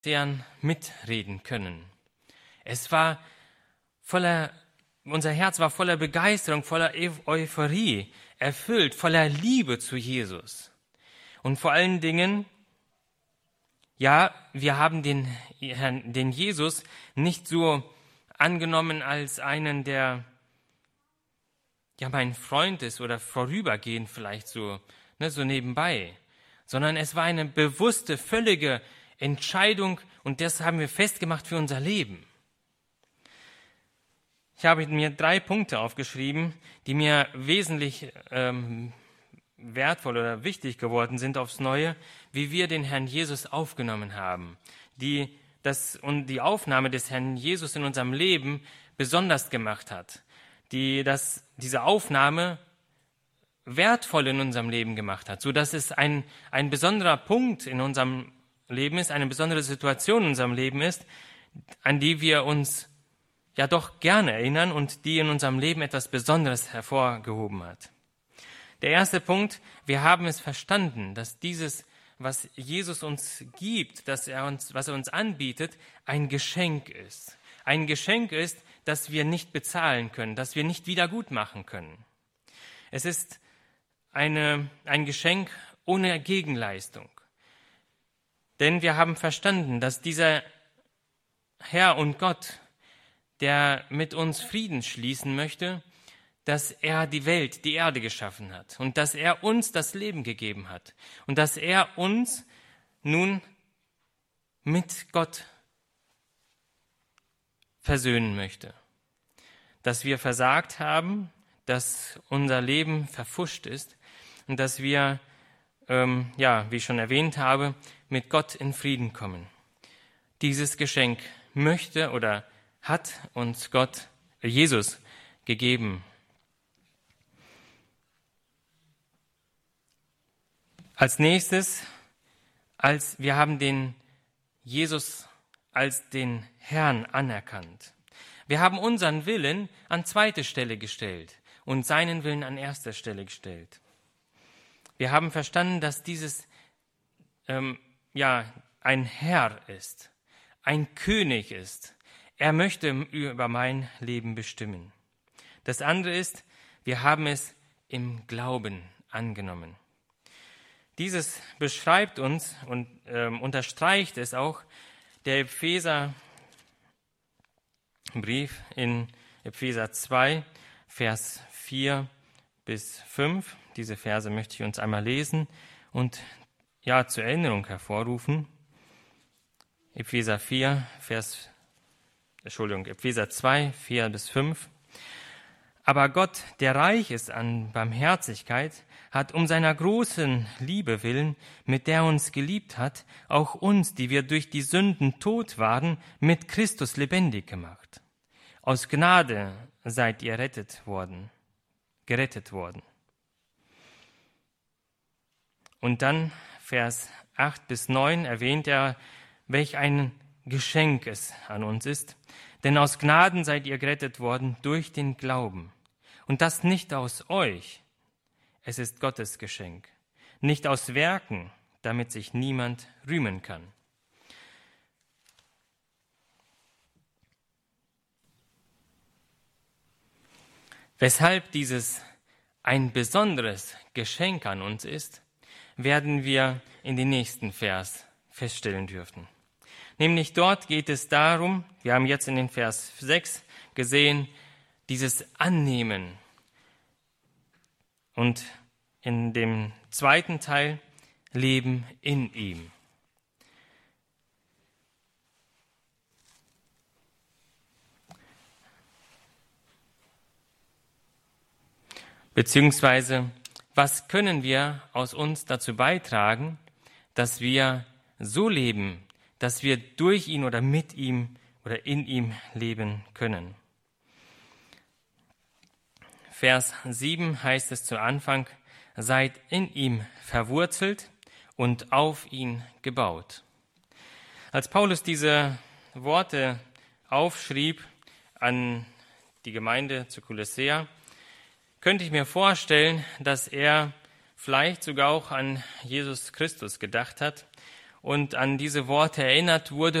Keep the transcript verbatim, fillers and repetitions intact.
Pharisäern mitreden können. Es war voller, unser Herz war voller Begeisterung, voller Euphorie, erfüllt, voller Liebe zu Jesus. Und vor allen Dingen, ja, wir haben den Herrn, den Jesus nicht so angenommen als einen, der ja mein Freund ist oder vorübergehend vielleicht so, ne, so nebenbei, sondern es war eine bewusste, völlige Entscheidung und das haben wir festgemacht für unser Leben. Ich habe mir drei Punkte aufgeschrieben, die mir wesentlich ähm, wertvoll oder wichtig geworden sind aufs Neue, wie wir den Herrn Jesus aufgenommen haben, die das und die Aufnahme des Herrn Jesus in unserem Leben besonders gemacht hat, die das diese Aufnahme wertvoll in unserem Leben gemacht hat, so dass es ein ein besonderer Punkt in unserem Leben ist, eine besondere Situation in unserem Leben ist, an die wir uns ja doch gerne erinnern und die in unserem Leben etwas Besonderes hervorgehoben hat. Der erste Punkt, wir haben es verstanden, dass dieses, was Jesus uns gibt, dass er uns, was er uns anbietet, ein Geschenk ist. Ein Geschenk ist, das wir nicht bezahlen können, das wir nicht wieder gut machen können. Es ist eine, ein Geschenk ohne Gegenleistung. Denn wir haben verstanden, dass dieser Herr und Gott, der mit uns Frieden schließen möchte, dass er die Welt, die Erde geschaffen hat und dass er uns das Leben gegeben hat und dass er uns nun mit Gott versöhnen möchte. Dass wir versagt haben, dass unser Leben verpfuscht ist und dass wir, ähm, ja, wie ich schon erwähnt habe, mit Gott in Frieden kommen. Dieses Geschenk möchte oder hat uns Gott, äh, Jesus, gegeben. Als nächstes, als wir haben den Jesus als den Herrn anerkannt. Wir haben unseren Willen an zweite Stelle gestellt und seinen Willen an erster Stelle gestellt. Wir haben verstanden, dass dieses ähm, ja ein Herr ist, ein König ist. Er möchte über mein Leben bestimmen. Das andere ist, wir haben es im Glauben angenommen. Dieses beschreibt uns und ähm, unterstreicht es auch der Epheserbrief in Epheser zwei, Vers vier bis fünf. Diese Verse möchte ich uns einmal lesen und ja zur Erinnerung hervorrufen. Epheser vier, Vers, Entschuldigung, Epheser zwei, vier bis fünf. Aber Gott, der reich ist an Barmherzigkeit, hat um seiner großen Liebe willen, mit der er uns geliebt hat, auch uns, die wir durch die Sünden tot waren, mit Christus lebendig gemacht. Aus Gnade seid ihr rettet worden, gerettet worden. Und dann Vers acht bis neun erwähnt er, welch ein Geschenk es an uns ist. Denn aus Gnaden seid ihr gerettet worden durch den Glauben. Und das nicht aus euch, es ist Gottes Geschenk. Nicht aus Werken, damit sich niemand rühmen kann. Weshalb dieses ein besonderes Geschenk an uns ist, werden wir in den nächsten Vers feststellen dürfen. Nämlich dort geht es darum, wir haben jetzt in den Vers sechs gesehen, dieses Annehmen. Und in dem zweiten Teil Leben in ihm. Beziehungsweise, was können wir aus uns dazu beitragen, dass wir so leben, dass wir durch ihn oder mit ihm oder in ihm leben können. Vers sieben heißt es zu Anfang, seid in ihm verwurzelt und auf ihn gebaut. Als Paulus diese Worte aufschrieb an die Gemeinde zu Kolossea, könnte ich mir vorstellen, dass er vielleicht sogar auch an Jesus Christus gedacht hat und an diese Worte erinnert wurde